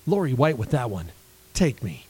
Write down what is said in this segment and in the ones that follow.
Lori White with that one. Take Me.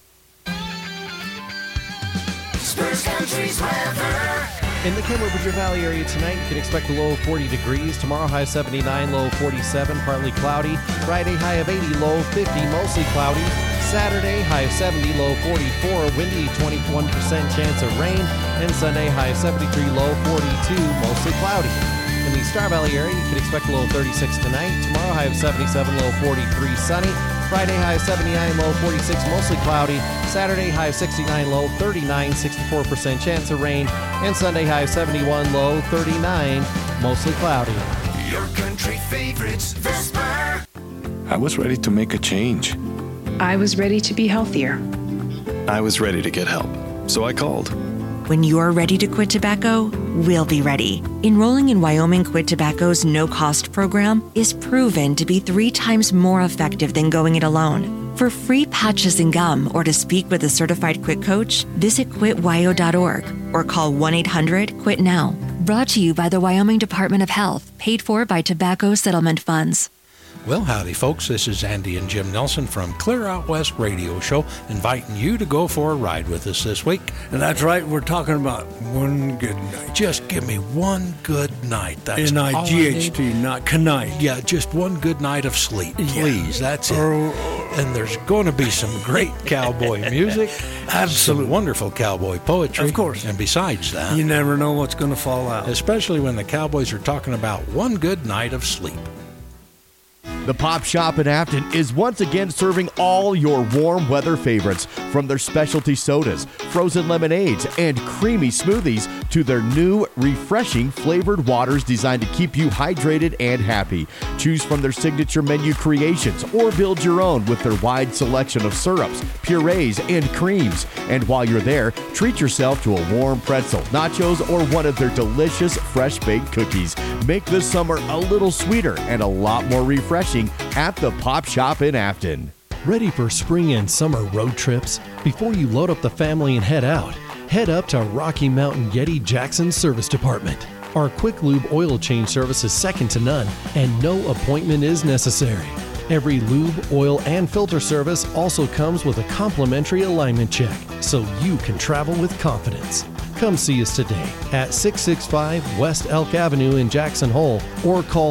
Spurs Country's weather. In the Kamloops Valley area tonight, you can expect a low of 40 degrees. Tomorrow, high of 79, low of 47, partly cloudy. Friday, high of 80, low of 50, mostly cloudy. Saturday, high of 70, low of 44, windy, 21% chance of rain. And Sunday, high of 73, low of 42, mostly cloudy. In the Star Valley area, you can expect a low of 36 tonight. Tomorrow, high of 77, low of 43, sunny. Friday, high of 79, low of 46, mostly cloudy. Saturday, high of 69, low of 39, 64% chance of rain. And Sunday, high of 71, low of 39, mostly cloudy. Your country favorites, The Spur. I was ready to make a change. I was ready to be healthier. I was ready to get help, so I called. When you're ready to quit tobacco, we'll be ready. Enrolling in Wyoming Quit Tobacco's no-cost program is proven to be 3 times more effective than going it alone. For free patches and gum or to speak with a certified quit coach, visit quitwyo.org or call 1-800-QUIT-NOW. Brought to you by the Wyoming Department of Health, paid for by Tobacco Settlement Funds. Well, howdy, folks. This is Andy and Jim Nelson from Clear Out West Radio Show, inviting you to go for a ride with us this week. And that's right. We're talking about one good night. Just give me one good night. That's N-I-G-H-T, not knight. Yeah, just one good night of sleep, please. Yeah. That's it. And there's going to be some great cowboy music. Absolutely. Some wonderful cowboy poetry. Of course. And besides that, you never know what's going to fall out. Especially when the cowboys are talking about one good night of sleep. The Pop Shop in Afton is once again serving all your warm weather favorites, from their specialty sodas, frozen lemonades, and creamy smoothies to their new refreshing flavored waters designed to keep you hydrated and happy. Choose from their signature menu creations or build your own with their wide selection of syrups, purees, and creams. And while you're there, treat yourself to a warm pretzel, nachos, or one of their delicious fresh-baked cookies. Make this summer a little sweeter and a lot more refreshing at the Pop Shop in Afton. Ready for spring and summer road trips? Before you load up the family and head out, head up to Rocky Mountain Yeti Jackson Service Department. Our quick lube oil change service is second to none, and no appointment is necessary. Every lube, oil, and filter service also comes with a complimentary alignment check, so you can travel with confidence. Come see us today at 665 West Elk Avenue in Jackson Hole, or call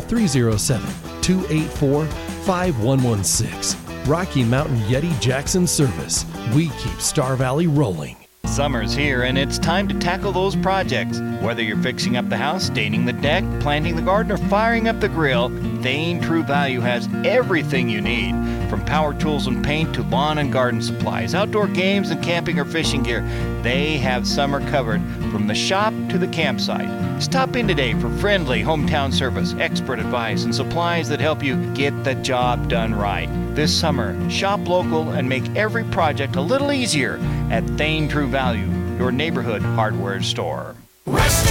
307-284-5116. Rocky Mountain Yeti Jackson Service. We keep Star Valley rolling. Summer's here, and it's time to tackle those projects. Whether you're fixing up the house, staining the deck, planting the garden, or firing up the grill, Thane True Value has everything you need. From power tools and paint to lawn and garden supplies, outdoor games and camping or fishing gear, they have summer covered from the shop to the campsite. Stop in today for friendly hometown service, expert advice, and supplies that help you get the job done right. This summer, shop local and make every project a little easier at Thane True Value, your neighborhood hardware store. Western